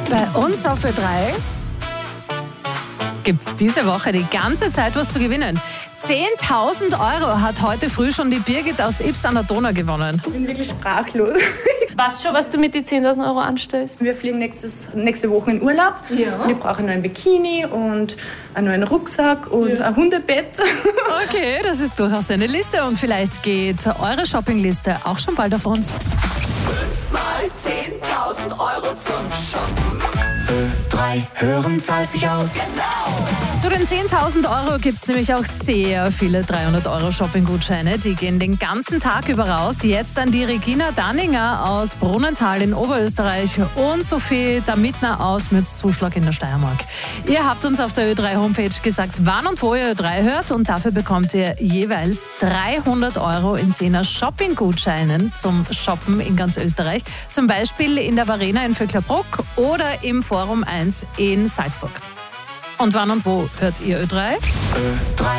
Bei uns auf Ö3 gibt es diese Woche die ganze Zeit was zu gewinnen. 10.000 € hat heute früh schon die Birgit aus Ybbs an der Donau gewonnen. Ich bin wirklich sprachlos. Weißt du schon, was du mit den 10.000 € anstellst? Wir fliegen nächste Woche in Urlaub. Ja. Und ich brauche einen neuen Bikini und einen neuen Rucksack und ein Hundebett. Okay, das ist durchaus eine Liste und vielleicht geht eure Shoppingliste auch schon bald auf uns. 5 mal 10.000 € zum Shoppen. Ö3 hören zahlt sich aus. Genau. Zu den 10.000 € gibt es nämlich auch sehr viele 300 € Shopping-Gutscheine. Die gehen den ganzen Tag über raus. Jetzt an die Regina Danninger aus Brunnenthal in Oberösterreich und Sophie Damitner aus Mürzzuschlag in der Steiermark. Ihr habt uns auf der Ö3-Homepage gesagt, wann und wo ihr Ö3 hört und dafür bekommt ihr jeweils 300 € in 10er Shopping-Gutscheinen zum Shoppen in ganz Österreich. Zum Beispiel in der Varena in Vöcklerbruck oder im Forum 1 in Salzburg. Und wann und wo hört ihr Ö3? Ö3